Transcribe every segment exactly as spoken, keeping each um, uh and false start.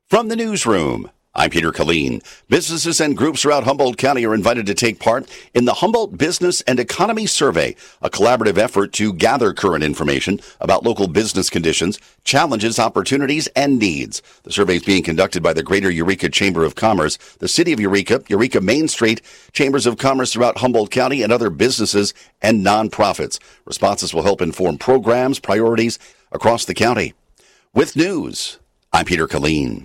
From the newsroom, I'm Peter Killeen. Businesses and groups throughout Humboldt County are invited to take part in the Humboldt Business and Economy Survey, a collaborative effort to gather current information about local business conditions, challenges, opportunities, and needs. The survey is being conducted by the Greater Eureka Chamber of Commerce, the City of Eureka, Eureka Main Street, Chambers of Commerce throughout Humboldt County, and other businesses and nonprofits. Responses will help inform programs, priorities across the county. With news, I'm Peter Killeen.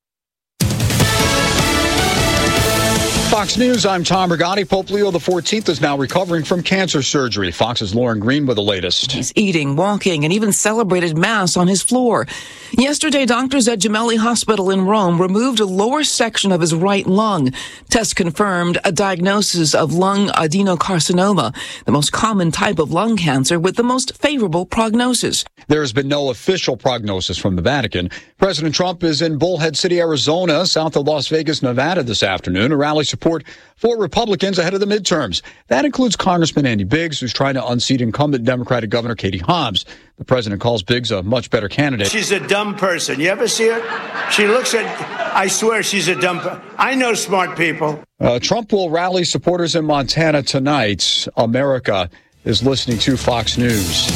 Fox News, I'm Tom Brigatti. Pope Leo the fourteenth is now recovering from cancer surgery. Fox's Lauren Green with the latest. He's eating, walking, and even celebrated Mass on his floor. Yesterday, doctors at Gemelli Hospital in Rome removed a lower section of his right lung. Tests confirmed a diagnosis of lung adenocarcinoma, the most common type of lung cancer with the most favorable prognosis. There has been no official prognosis from the Vatican. President Trump is in Bullhead City, Arizona, south of Las Vegas, Nevada this afternoon. A rally support for Republicans ahead of the midterms. That includes Congressman Andy Biggs, who's trying to unseat incumbent Democratic Governor Katie Hobbs. The president calls Biggs a much better candidate. She's a dumb person. You ever see her? She looks at, I swear she's a dumb person. I know smart people. Uh, Trump will rally supporters in Montana tonight. America is listening to Fox News.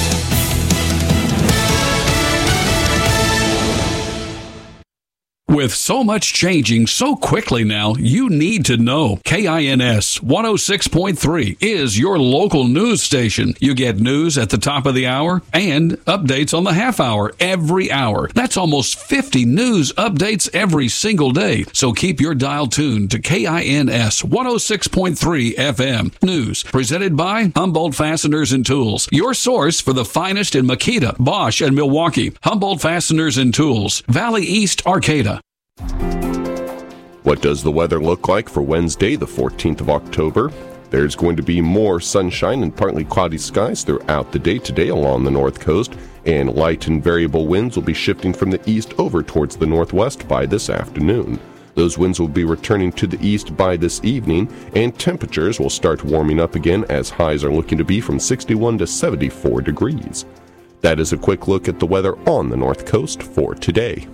With so much changing so quickly now, you need to know. K I N S one oh six point three is your local news station. You get news at the top of the hour and updates on the half hour every hour. That's almost fifty news updates every single day. So keep your dial tuned to K I N S one oh six point three F M. News presented by Humboldt Fasteners and Tools. Your source for the finest in Makita, Bosch, and Milwaukee. Humboldt Fasteners and Tools. Valley East, Arcata. What does the weather look like for Wednesday, the fourteenth of October? There's going to be more sunshine and partly cloudy skies throughout the day today along the north coast, and light and variable winds will be shifting from the east over towards the northwest by this afternoon. Those winds will be returning to the east by this evening, and temperatures will start warming up again as highs are looking to be from sixty-one to seventy-four degrees. That is a quick look at the weather on the north coast for today.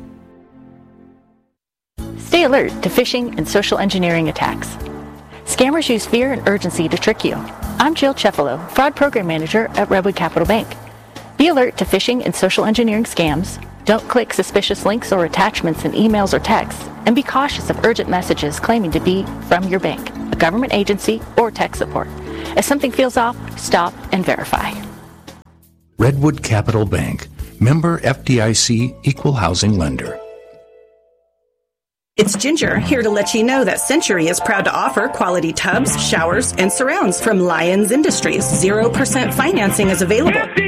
Stay alert to phishing and social engineering attacks. Scammers use fear and urgency to trick you. I'm Jill Cefalo, Fraud Program Manager at Redwood Capital Bank. Be alert to phishing and social engineering scams. Don't click suspicious links or attachments in emails or texts, and be cautious of urgent messages claiming to be from your bank, a government agency, or tech support. If something feels off, stop and verify. Redwood Capital Bank, member F D I C, equal housing lender. It's Ginger, here to let you know that Century is proud to offer quality tubs, showers, and surrounds from Lyons Industries. zero percent financing is available.